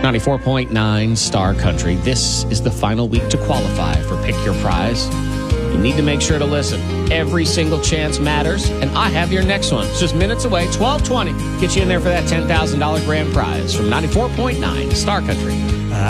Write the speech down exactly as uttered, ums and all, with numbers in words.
ninety-four point nine Star Country. This is the final week to qualify for Pick Your Prize. You need to make sure to listen. Every single chance matters, and I have your next one. It's just minutes away, twelve twenty. Get you in there for that ten thousand dollars grand prize from ninety-four point nine Star Country.